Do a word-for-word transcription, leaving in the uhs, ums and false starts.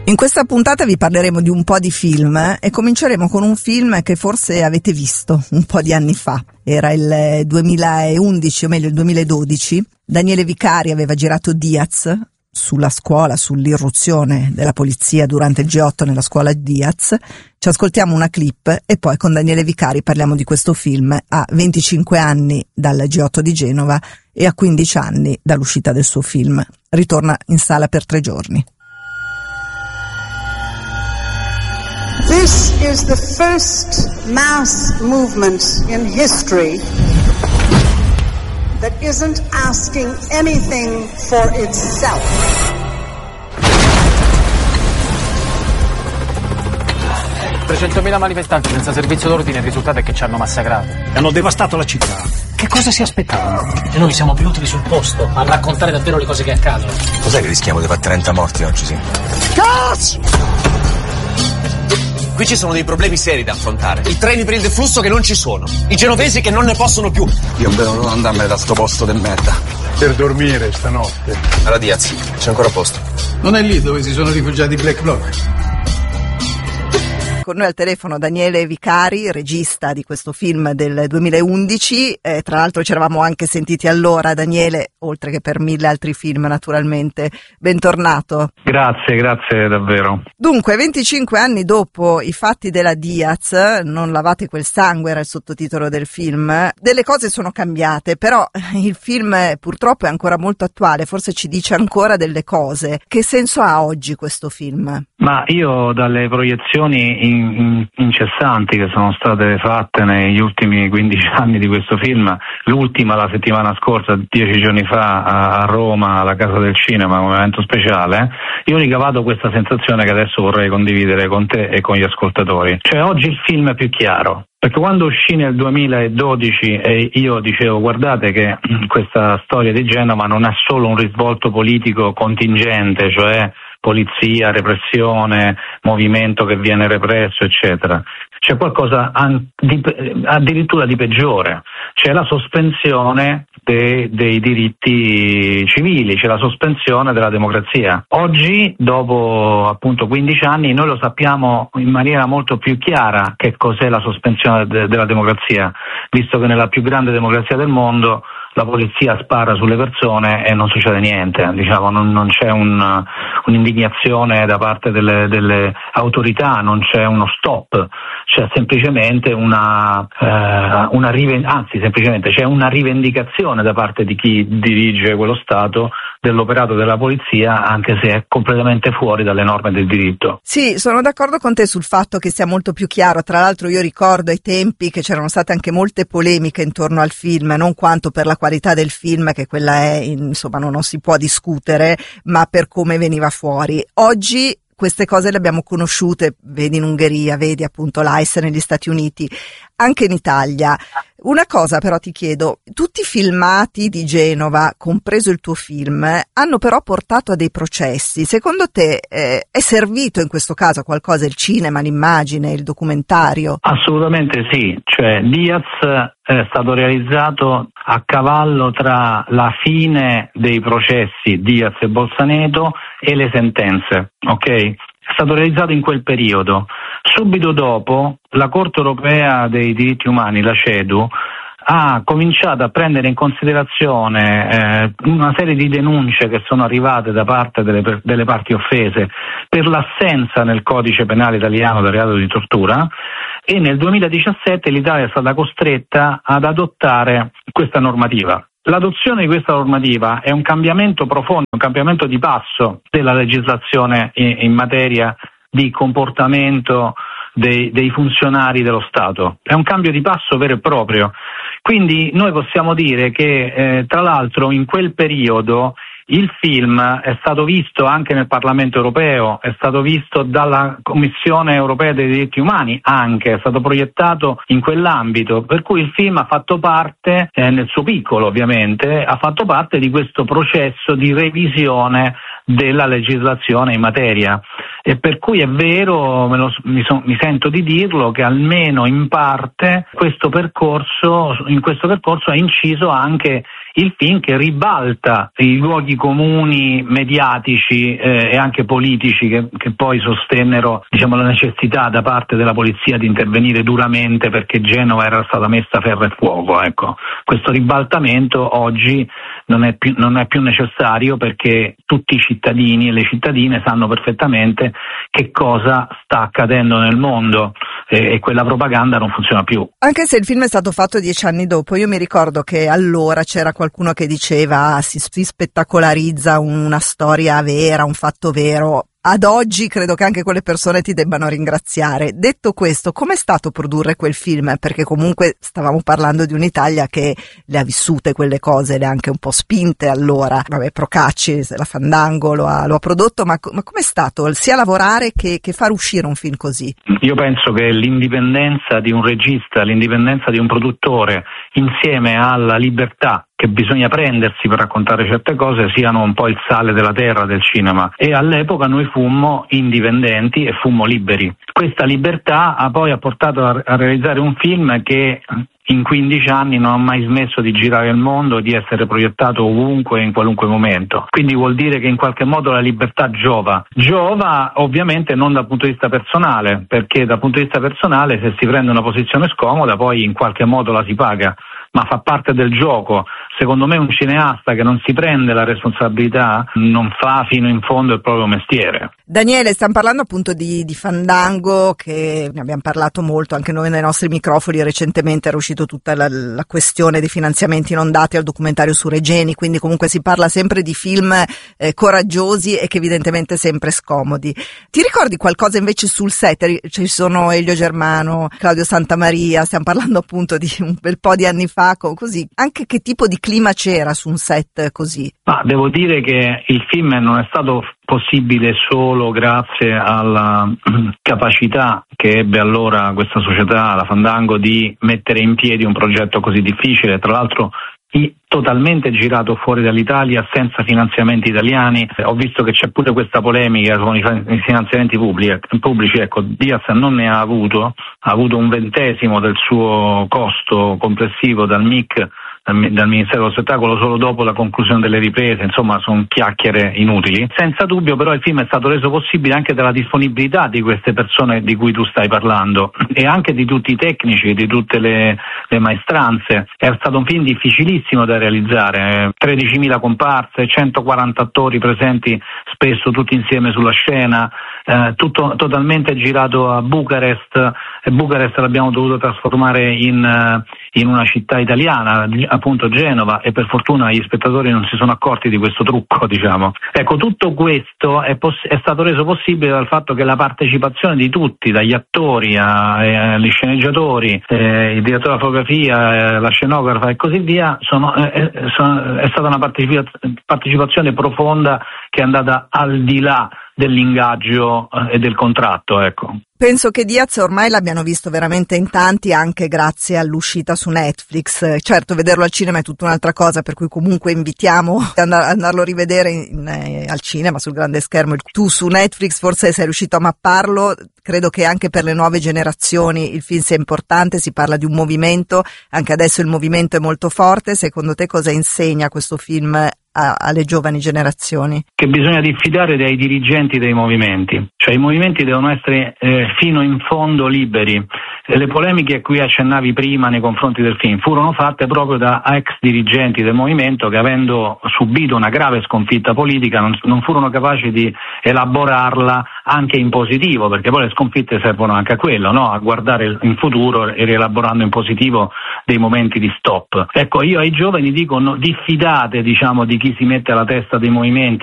In questa puntata vi parleremo di un po' di film e cominceremo con un film che forse avete visto un po' di anni fa. Era il duemilaundici, o meglio il duemiladodici. Daniele Vicari aveva girato Diaz sulla scuola, sull'irruzione della polizia durante il G otto nella scuola Diaz. Ci ascoltiamo una clip e poi con Daniele Vicari parliamo di questo film a venticinque anni dal G otto di Genova e a quindici anni dall'uscita del suo film. Ritorna in sala per tre giorni. This is the first mass movement in history that isn't asking anything for itself. trecentomila manifestanti senza servizio d'ordine, il risultato è che ci hanno massacrato. Hanno devastato la città. Che cosa si aspettavano? E noi siamo più utili sul posto a raccontare davvero le cose che accadono. Cos'è che rischiamo di fare trenta morti oggi, sì? Gas! Qui ci sono dei problemi seri da affrontare. I treni per il deflusso che non ci sono. I genovesi che non ne possono più. Io non vedo non andarmene da sto posto del merda. Per dormire stanotte. Alla Diaz, c'è ancora posto. Non è lì dove si sono rifugiati i Black Bloc? Con noi al telefono Daniele Vicari, regista di questo film del duemilaundici, eh, tra l'altro ci eravamo anche sentiti allora. Daniele, oltre che per mille altri film naturalmente, bentornato. Grazie, grazie davvero. Dunque, venticinque anni dopo i fatti della Diaz, Non lavate quel sangue era il sottotitolo del film, delle cose sono cambiate, però il film purtroppo è ancora molto attuale, forse ci dice ancora delle cose. Che senso ha oggi questo film? Ma io dalle proiezioni incessanti che sono state fatte negli ultimi quindici anni di questo film, l'ultima la settimana scorsa, dieci giorni fa a Roma, alla Casa del Cinema, un evento speciale, io ho ricavato questa sensazione che adesso vorrei condividere con te e con gli ascoltatori. Cioè oggi il film è più chiaro. Perché quando uscì nel duemiladodici e io dicevo guardate che questa storia di Genova non è solo un risvolto politico contingente, cioè polizia, repressione, movimento che viene represso, eccetera. C'è qualcosa addirittura di peggiore, c'è la sospensione dei, dei diritti civili, c'è la sospensione della democrazia. Oggi, dopo appunto quindici anni, noi lo sappiamo in maniera molto più chiara che cos'è la sospensione de- della democrazia, visto che nella più grande democrazia del mondo la polizia spara sulle persone e non succede niente, diciamo, non, non c'è un, un'indignazione da parte delle, delle autorità, non c'è uno stop, c'è semplicemente una, eh, una riven- anzi semplicemente c'è una rivendicazione da parte di chi dirige quello Stato dell'operato della polizia, anche se è completamente fuori dalle norme del diritto. Sì, sono d'accordo con te sul fatto che sia molto più chiaro. Tra l'altro io ricordo ai tempi che c'erano state anche molte polemiche intorno al film, non quanto per la qualità del film, che quella è, insomma, non, non si può discutere, ma per come veniva fuori. Oggi queste cose le abbiamo conosciute, vedi in Ungheria, vedi appunto l'A I S negli Stati Uniti, anche in Italia. Una cosa però ti chiedo, tutti i filmati di Genova, compreso il tuo film, hanno però portato a dei processi. Secondo te eh, è servito in questo caso a qualcosa il cinema, l'immagine, il documentario? Assolutamente sì, cioè Diaz è stato realizzato a cavallo tra la fine dei processi Diaz e Bolzaneto e le sentenze, ok? È stato realizzato in quel periodo. Subito dopo la Corte Europea dei Diritti Umani, la CEDU, ha cominciato a prendere in considerazione eh, una serie di denunce che sono arrivate da parte delle, delle parti offese per l'assenza nel codice penale italiano del reato di tortura, e nel duemiladiciassette l'Italia è stata costretta ad adottare questa normativa. L'adozione di questa normativa è un cambiamento profondo, un cambiamento di passo della legislazione in, in materia di comportamento dei, dei funzionari dello Stato. È un cambio di passo vero e proprio. Quindi noi possiamo dire che, eh, tra l'altro, in quel periodo il film è stato visto anche nel Parlamento europeo, è stato visto dalla Commissione europea dei diritti umani, anche è stato proiettato in quell'ambito, per cui il film ha fatto parte, eh, nel suo piccolo ovviamente, ha fatto parte di questo processo di revisione della legislazione in materia, e per cui è vero, me lo, mi, so, mi sento di dirlo, che almeno in parte questo percorso, in questo percorso ha inciso anche il film che ribalta i luoghi comuni mediatici eh, e anche politici che, che poi sostennero, diciamo, la necessità da parte della polizia di intervenire duramente perché Genova era stata messa a ferro e fuoco. Ecco, questo ribaltamento oggi non è più, non è più necessario perché tutti i cittadini e le cittadine sanno perfettamente che cosa sta accadendo nel mondo e, e quella propaganda non funziona più. Anche se il film è stato fatto dieci anni dopo, io mi ricordo che allora c'era qualcuno che diceva ah, si, si spettacolarizza una storia vera, un fatto vero. Ad oggi credo che anche quelle persone ti debbano ringraziare. Detto questo, com'è stato produrre quel film? Perché comunque stavamo parlando di un'Italia che le ha vissute quelle cose, le ha anche un po' spinte allora. Vabbè, Procacci, la Fandango lo ha, lo ha prodotto, ma, ma com'è stato sia lavorare che, che far uscire un film così? Io penso che l'indipendenza di un regista, l'indipendenza di un produttore, insieme alla libertà che bisogna prendersi per raccontare certe cose, siano un po' il sale della terra del cinema. E all'epoca noi fummo indipendenti e fummo liberi. Questa libertà ha poi ha portato a, a realizzare un film che in quindici anni non ha mai smesso di girare il mondo e di essere proiettato ovunque in qualunque momento. Quindi vuol dire che in qualche modo la libertà giova. Giova ovviamente non dal punto di vista personale, perché dal punto di vista personale se si prende una posizione scomoda poi in qualche modo la si paga, ma fa parte del gioco. Secondo me un cineasta che non si prende la responsabilità non fa fino in fondo il proprio mestiere. Daniele, stiamo parlando appunto di, di Fandango, che ne abbiamo parlato molto anche noi nei nostri microfoni. Recentemente era uscito tutta la, la questione dei finanziamenti non dati al documentario su Regeni, quindi comunque si parla sempre di film eh, coraggiosi e che evidentemente sempre scomodi. Ti ricordi qualcosa invece sul set? Ci sono Elio Germano, Claudio Santamaria, stiamo parlando appunto di un bel po' di anni fa, così. Anche che tipo di clima c'era su un set così? Ma devo dire che il film non è stato possibile solo grazie alla capacità che ebbe allora questa società, la Fandango, di mettere in piedi un progetto così difficile, tra l'altro totalmente girato fuori dall'Italia senza finanziamenti italiani. Ho visto che c'è pure questa polemica con i finanziamenti pubblici. Ecco, Diaz non ne ha avuto, ha avuto un ventesimo del suo costo complessivo dal M I C, dal Ministero dello Spettacolo, solo dopo la conclusione delle riprese. Insomma, sono chiacchiere inutili. Senza dubbio però il film è stato reso possibile anche dalla disponibilità di queste persone di cui tu stai parlando e anche di tutti i tecnici, di tutte le, le maestranze. È stato un film difficilissimo da realizzare, tredicimila comparse, centoquaranta attori presenti spesso tutti insieme sulla scena, eh, tutto totalmente girato a Bucarest, e Bucarest l'abbiamo dovuto trasformare in, in una città italiana, appunto Genova, e per fortuna gli spettatori non si sono accorti di questo trucco, diciamo. Ecco, tutto questo è, poss- è stato reso possibile dal fatto che la partecipazione di tutti, dagli attori agli sceneggiatori, eh, il direttore della fotografia, eh, la scenografa e così via, sono, eh, sono, è stata una partecipa- partecipazione profonda che è andata al di là dell'ingaggio eh, e del contratto, ecco. Penso che Diaz ormai l'abbiano visto veramente in tanti, anche grazie all'uscita su Netflix. Certo, vederlo al cinema è tutta un'altra cosa, per cui comunque invitiamo ad andarlo a rivedere in, in, eh, al cinema, sul grande schermo. Tu su Netflix forse sei riuscito a mapparlo. Credo che anche per le nuove generazioni il film sia importante, si parla di un movimento, anche adesso il movimento è molto forte. Secondo te cosa insegna questo film a, alle giovani generazioni? Che bisogna diffidare dai dirigenti dei movimenti, cioè i movimenti devono essere eh, fino in fondo liberi. Le polemiche a cui accennavi prima nei confronti del film furono fatte proprio da ex dirigenti del movimento che, avendo subito una grave sconfitta politica, non, non furono capaci di elaborarla anche in positivo, perché poi le sconfitte servono anche a quello, no? A guardare in futuro e rielaborando in positivo dei momenti di stop. Ecco, io ai giovani dico no, diffidate, diciamo, di chi si mette alla testa dei movimenti,